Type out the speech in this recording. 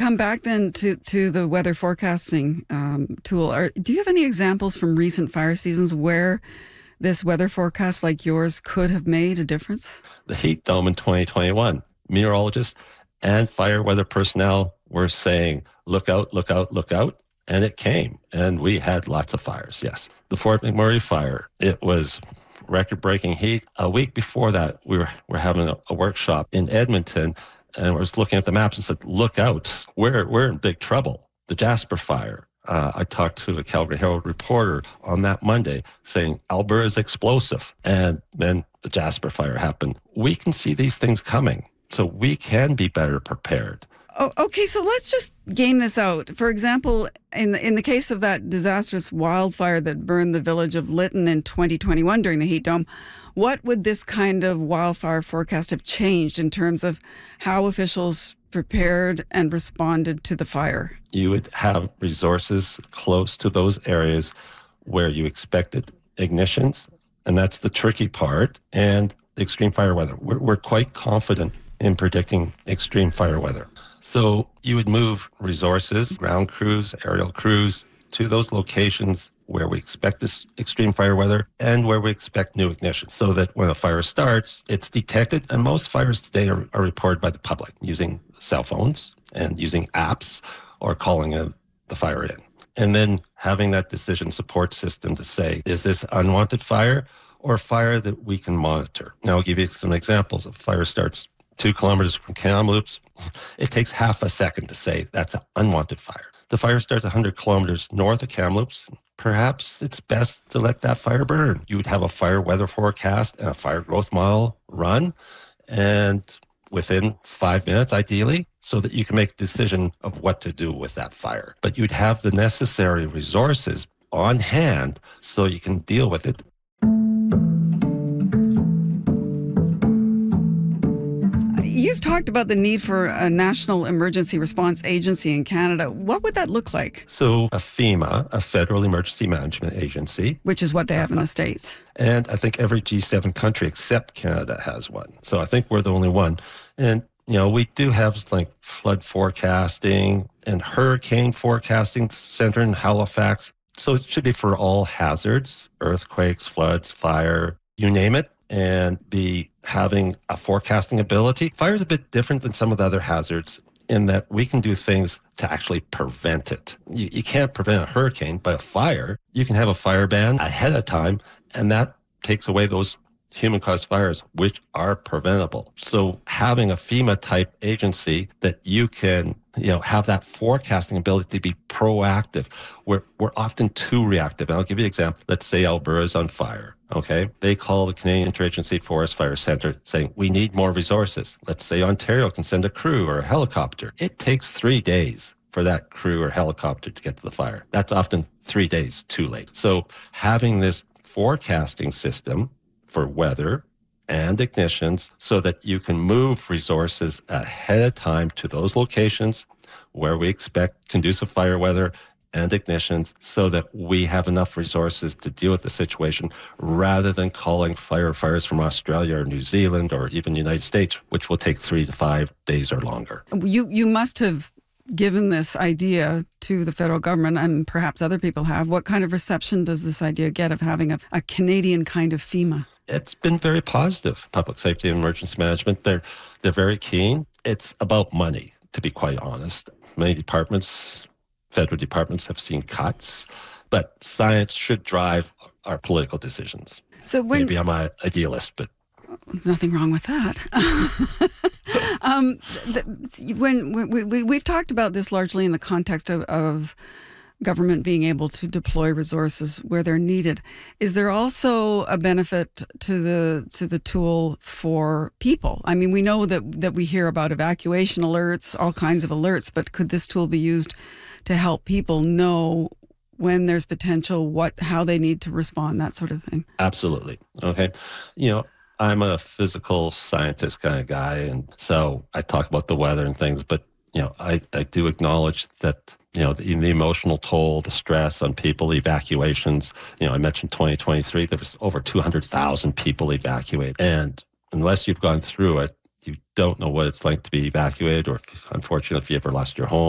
come back then to the weather forecasting tool, do you have any examples from recent fire seasons where this weather forecast like yours could have made a difference? The heat dome in 2021, meteorologists and fire weather personnel were saying, look out, look out, look out. And it came, and we had lots of fires, yes. The Fort McMurray fire, it was record-breaking heat. A week before that, we were having a workshop in Edmonton, and I was looking at the maps and said, look out, we're in big trouble. The Jasper fire. I talked to a Calgary Herald reporter on that Monday saying Alberta is explosive. And then the Jasper fire happened. We can see these things coming, so we can be better prepared. Oh, okay, so let's just game this out. For example, in the case of that disastrous wildfire that burned the village of Lytton in 2021 during the heat dome, what would this kind of wildfire forecast have changed in terms of how officials prepared and responded to the fire? You would have resources close to those areas where you expected ignitions, and that's the tricky part, and extreme fire weather. We're quite confident in predicting extreme fire weather. So you would move resources, ground crews, aerial crews, to those locations where we expect this extreme fire weather and where we expect new ignition, so that when a fire starts, it's detected. And most fires today are reported by the public using cell phones and using apps or calling the fire in. And then having that decision support system to say, is this unwanted fire or fire that we can monitor? Now, I'll give you some examples. If a fire starts 2 kilometers from Kamloops, it takes half a second to say that's an unwanted fire. The fire starts 100 kilometers north of Kamloops. Perhaps it's best to let that fire burn. You would have a fire weather forecast and a fire growth model run, and within 5 minutes, ideally, so that you can make a decision of what to do with that fire. But you'd have the necessary resources on hand so you can deal with it. You've talked about the need for a national emergency response agency in Canada. What would that look like? So a FEMA, a Federal Emergency Management Agency. Which is what they have in the States. And I think every G7 country except Canada has one. So I think we're the only one. And, we do have like flood forecasting and hurricane forecasting center in Halifax. So it should be for all hazards, earthquakes, floods, fire, you name it, and be having a forecasting ability. Fire is a bit different than some of the other hazards in that we can do things to actually prevent it. You can't prevent a hurricane, but a fire, you can have a fire ban ahead of time, and that takes away those human-caused fires, which are preventable. So having a FEMA-type agency that you can, have that forecasting ability to be proactive. We're often too reactive. And I'll give you an example. Let's say Alberta is on fire. Okay, they call the Canadian Interagency Forest Fire Centre saying, we need more resources. Let's say Ontario can send a crew or a helicopter. It takes 3 days for that crew or helicopter to get to the fire. That's often 3 days too late. So having this forecasting system for weather and ignitions so that you can move resources ahead of time to those locations where we expect conducive fire weather and ignitions so that we have enough resources to deal with the situation rather than calling firefighters from Australia or New Zealand or even the United States, which will take 3 to 5 days or longer. You must have given this idea to the federal government, and perhaps other people have. What kind of reception does this idea get of having a Canadian kind of FEMA? It's been very positive. Public safety and emergency management, they're very keen. It's about money, to be quite honest. Many departments, federal departments, have seen cuts, but science should drive our political decisions. So maybe I'm an idealist, but there's nothing wrong with that. When we've talked about this largely in the context of government being able to deploy resources where they're needed. Is there also a benefit to the tool for people? I mean, we know that we hear about evacuation alerts, all kinds of alerts, but could this tool be used to help people know when there's potential, how they need to respond, that sort of thing? Absolutely. Okay. I'm a physical scientist kind of guy, and so I talk about the weather and things, but I do acknowledge that the emotional toll, the stress on people, evacuations. I mentioned 2023, there was over 200,000 people evacuated. And unless you've gone through it, you don't know what it's like to be evacuated, or unfortunately, if you ever lost your home.